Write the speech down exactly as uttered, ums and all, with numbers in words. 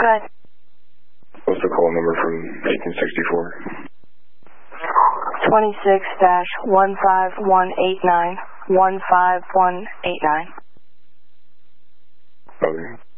Good. What's the call number from eighteen sixty-four? twenty-six dash one five one eight nine, one five one eight nine. Okay.